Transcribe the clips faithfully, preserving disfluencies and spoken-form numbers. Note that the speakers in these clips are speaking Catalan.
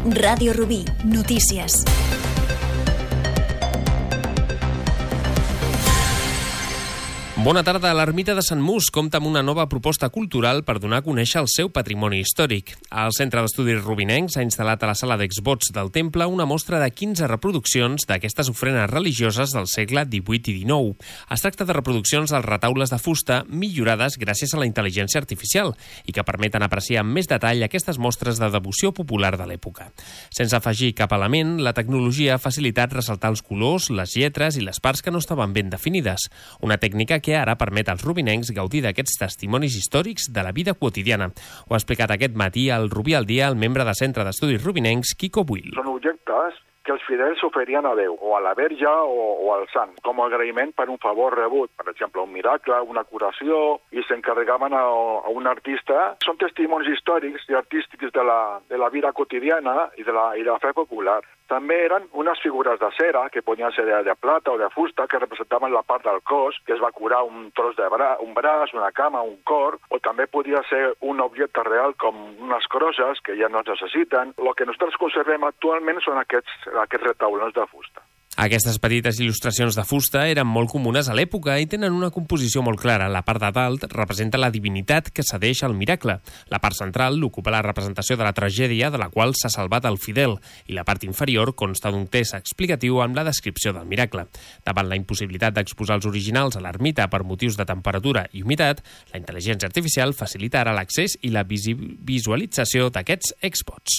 Ràdio Rubí, notícies. Bona tarda. L'Ermita de Sant Mus compta amb una nova proposta cultural per donar a conèixer el seu patrimoni històric. El Centre d'Estudis Rubinencs ha instal·lat a la sala d'exvots del temple una mostra de quinze reproduccions d'aquestes ofrenes religioses del segle divuit i dinou. Es tracta de reproduccions dels retaules de fusta millorades gràcies a la intel·ligència artificial i que permeten apreciar amb més detall aquestes mostres de devoció popular de l'època. Sense afegir cap element, la tecnologia ha facilitat ressaltar els colors, les lletres i les parts que no estaven ben definides. Una tècnica que ara permet als rubinencs gaudir d'aquests testimonis històrics de la vida quotidiana. Ho ha explicat aquest matí al Rubí al dia el membre del Centre d'Estudis Rubinencs, Quico Buil. Són objectes que els fidels oferien a Déu, o a la Verge o, o al Sant, com a agraïment per un favor rebut, per exemple, un miracle, una curació, i s'encarregaven a, a un artista. Són testimonis històrics i artístics de la, de la vida quotidiana i de la, i de la fe popular. També eren unes figures de cera, que podien ser de, de plata o de fusta, que representaven la part del cos, que es va curar un tros de bra, un braç, una cama, un cor, o també podia ser un objecte real com unes crosses, que ja no es necessiten. El que nosaltres conservem actualment són aquests, aquests retaulons de fusta. Aquestes petites il·lustracions de fusta eren molt comunes a l'època i tenen una composició molt clara. La part de dalt representa la divinitat que cedeix al miracle. La part central l'ocupa la representació de la tragèdia de la qual s'ha salvat el fidel i la part inferior consta d'un text explicatiu amb la descripció del miracle. Davant la impossibilitat d'exposar els originals a l'ermita per motius de temperatura i humitat, la intel·ligència artificial facilita ara l'accés i la visualització d'aquests expots.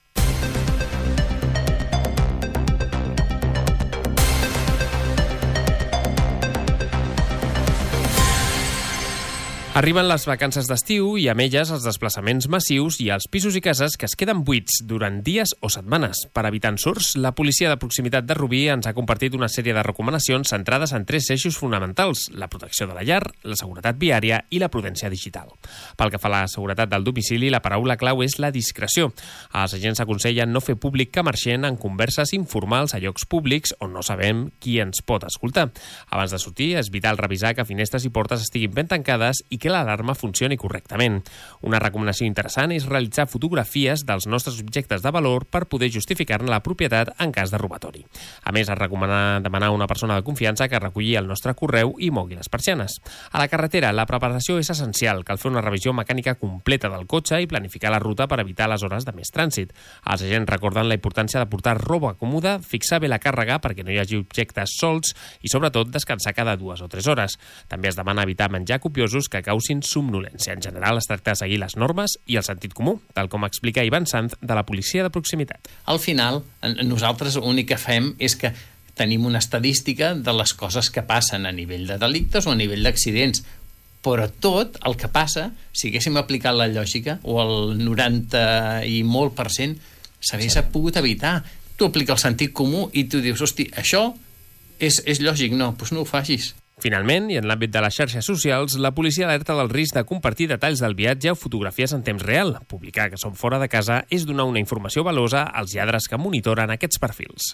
Arriben les vacances d'estiu i amb elles els desplaçaments massius i els pisos i cases que es queden buits durant dies o setmanes. Per evitar ensurts, la policia de proximitat de Rubí ens ha compartit una sèrie de recomanacions centrades en tres eixos fonamentals: la protecció de la llar, la seguretat viària i la prudència digital. Pel que fa a la seguretat del domicili, la paraula clau és la discreció. Els agents aconsellen no fer públic que marxen en converses informals a llocs públics on no sabem qui ens pot escoltar. Abans de sortir, és vital revisar que finestres i portes estiguin ben tancades i que l'alarma funcioni correctament. Una recomanació interessant és realitzar fotografies dels nostres objectes de valor per poder justificar-ne la propietat en cas de robatori. A més, es recomana demanar a una persona de confiança que reculli el nostre correu i mogui les persianes. A la carretera, la preparació és essencial. Cal fer una revisió mecànica completa del cotxe i planificar la ruta per evitar les hores de més trànsit. Els agents recorden la importància de portar roba còmoda, fixar bé la càrrega perquè no hi hagi objectes solts i, sobretot, descansar cada dues o tres hores. També es demana evitar menjar copiosos que causin somnolència. En general, es tracta de seguir les normes i el sentit comú, tal com explica Ivan Sanz, de la policia de proximitat. Al final, nosaltres l'únic que fem és que tenim una estadística de les coses que passen a nivell de delictes o a nivell d'accidents, però tot el que passa, si haguéssim aplicat la lògica, o el noranta i molt per cent, s'hagués sí. pogut evitar. Tu apliques el sentit comú i tu dius, hosti, això és, és lògic. No, doncs no ho facis. Finalment, i en l'àmbit de les xarxes socials, la policia alerta del risc de compartir detalls del viatge o fotografies en temps real. Publicar que som fora de casa és donar una informació valuosa als lladres que monitoren aquests perfils.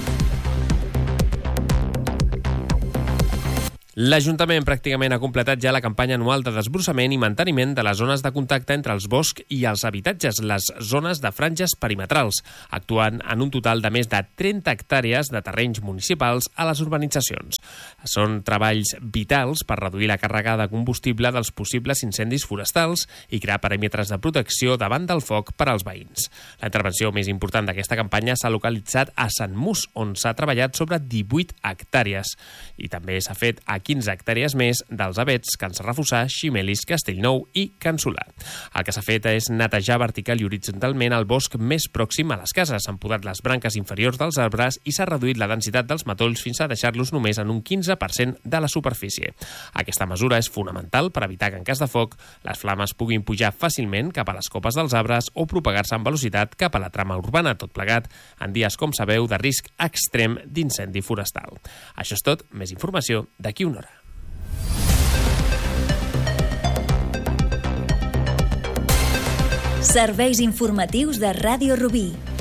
L'Ajuntament pràcticament ha completat ja la campanya anual de desbrossament i manteniment de les zones de contacte entre els boscs i els habitatges, les zones de franges perimetrals, actuant en un total de més de trenta hectàrees de terrenys municipals a les urbanitzacions. Són treballs vitals per reduir la càrrega de combustible dels possibles incendis forestals i crear perímetres de protecció davant del foc per als veïns. La intervenció més important d'aquesta campanya s'ha localitzat a Sant Mus, on s'ha treballat sobre divuit hectàrees, i també s'ha fet a quinze hectàrees més dels Avets, Can Serrafusà, Ximelis, Castellnou i Can Solà. El que s'ha fet és netejar vertical i horitzontalment el bosc més pròxim a les cases, s'han podat les branques inferiors dels arbres i s'ha reduït la densitat dels matolls fins a deixar-los només en un quinze per cent de la superfície. Aquesta mesura és fonamental per evitar que en cas de foc les flames puguin pujar fàcilment cap a les copes dels arbres o propagar-se amb velocitat cap a la trama urbana, tot plegat en dies, com sabeu, de risc extrem d'incendi forestal. Això és tot, més informació d'aquí una hora. Serveis informatius de Ràdio Rubí.